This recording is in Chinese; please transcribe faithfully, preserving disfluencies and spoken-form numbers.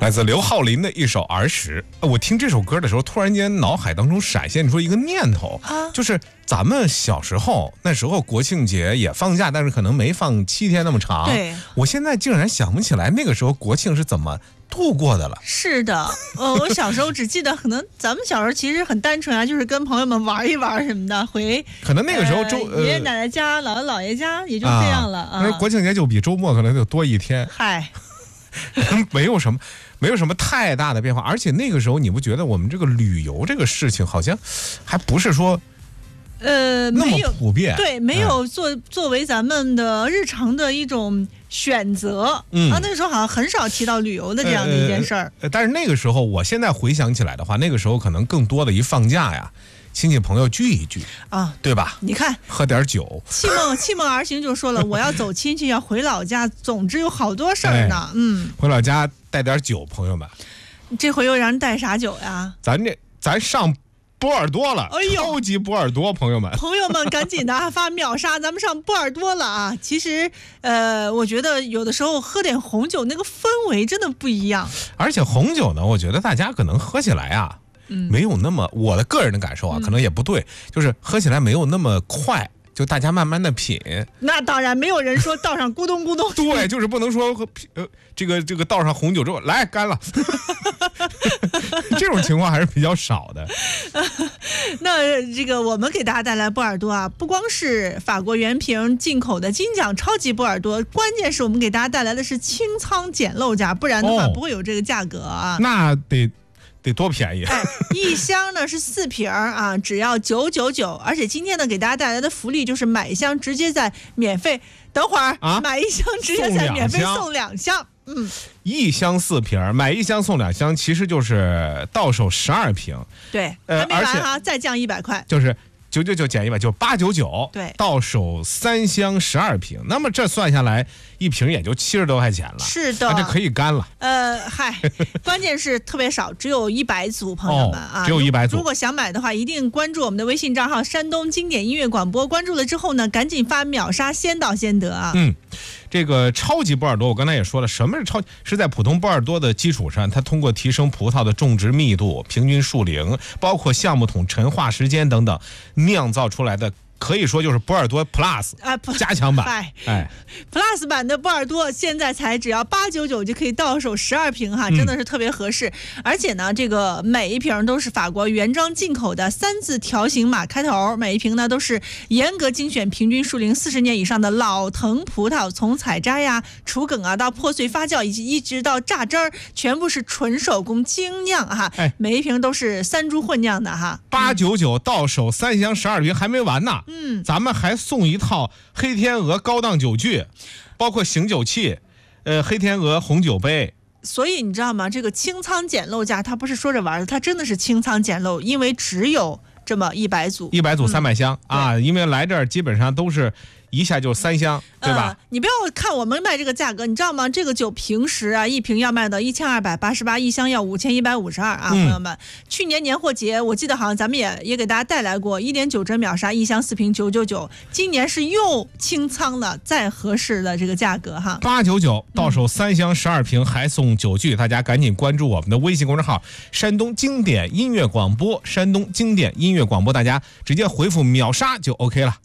来自刘浩林的一首《儿时》。我听这首歌的时候，突然间脑海当中闪现出一个念头，啊、就是咱们小时候那时候国庆节也放假，但是可能没放七天那么长。 对， 我现在竟然想不起来那个时候国庆是怎么度过的了。 是的，呃，我小时候只记得，可能咱们小时候其实很单纯啊，就是跟朋友们玩一玩什么的，回可能那个时候周、 呃、爷爷奶奶家、姥姥姥爷家也就这样了啊。 那、啊、国庆节就比周末可能就多一天。 嗨。 没有什么，没有什么太大的变化，而且那个时候你不觉得我们这个旅游这个事情好像还不是说， 呃， 那么普遍， 对，没有作、哎、作为咱们的日常的一种选择，嗯，啊，那个时候好像很少提到旅游的这样的一件事儿、 呃。但是那个时候，我现在回想起来的话，那个时候可能更多的一放假呀。亲戚朋友聚一聚啊， 对吧？ 你看， 喝点酒。 弃梦弃梦而行就说了，我要走亲戚，要回老家，总之有好多事儿呢。哎、嗯， 回老家带点酒，朋友们。 这回又让人带啥酒呀？ 咱这咱上波尔多了， 哎呦， 超级波尔多，朋友们， 朋友们赶紧的发秒杀，咱们上波尔多了啊！其实，呃，我觉得有的时候喝点红酒，那个氛围真的不一样。 而且红酒呢，我觉得大家可能喝起来啊。嗯、没有那么，我的个人的感受啊，可能也不对，嗯、就是喝起来没有那么快，就大家慢慢的品。 那当然，没有人说倒上咕咚咕咚。 对，就是不能说呃这个这个倒上红酒之后来干了，这种情况还是比较少的。 那这个我们给大家带来波尔多啊，不光是法国原瓶进口的金奖超级波尔多，关键是我们给大家带来的是清仓捡漏价，不然的话不会有这个价格啊。 哦、那得。得多便宜！ 哎，一箱呢是四瓶啊，只要九九九。而且今天呢，给大家带来的福利就是买一箱直接在免费。等会儿啊，买一箱直接在免费送两箱。嗯， 一箱四瓶，买一箱送两箱，其实就是到手十二瓶。 对，呃、还没完哈，再降一百块。 就是。九九九减一百就八九九， 对， 到手三箱十二瓶，那么这算下来一瓶也就七十多块钱了。 是的， 那这可以干了。 呃，嗨，关键是特别少，只有一百组，朋友们啊， 哦、只有一百组。 如果想买的话，一定关注我们的微信账号“山东经典音乐广播”。关注了之后呢，赶紧发秒杀，先到先得啊。 嗯。这个超级波尔多，我刚才也说了，什么是超？是在普通波尔多的基础上，它通过提升葡萄的种植密度、平均树龄，包括橡木桶陈化时间等等，酿造出来的。可以说就是波尔多 Plus 啊， 加强版， 哎哎 ，Plus 版的波尔多现在才只要八九九就可以到手十二瓶哈，真的是特别合适。嗯、而且呢，这个每一瓶都是法国原装进口的三字条形码开头，每一瓶呢都是严格精选平均树龄四十年以上的老藤葡萄，从采摘呀、除梗啊到破碎发酵，以及一直到榨汁儿，全部是纯手工精酿哈。哎，每一瓶都是三株混酿的哈。 八九九到手三箱十二瓶还没完呢。 嗯， 咱们还送一套黑天鹅高档酒具，包括醒酒器，呃，黑天鹅红酒杯。 所以你知道吗？这个清仓捡漏价，它不是说着玩的，它真的是清仓捡漏，因为只有这么一百组， 一百组三百箱、 嗯、 啊，因为来这儿基本上都是。一下就三箱，对吧、呃？ 你不要看我们卖这个价格，你知道吗？这个酒平时啊，一瓶要卖到一千二百八十八，一箱要五千一百五十二啊，朋友们。嗯、去年年货节，我记得好像咱们也也给大家带来过一点九折秒杀，一箱四瓶九九九。今年是又清仓了，再合适的这个价格哈， 八九九到手三箱十二瓶，还送酒具，大家赶紧关注我们的微信公众号“山东经典音乐广播”，山东经典音乐广播，大家直接回复秒杀就 OK 了。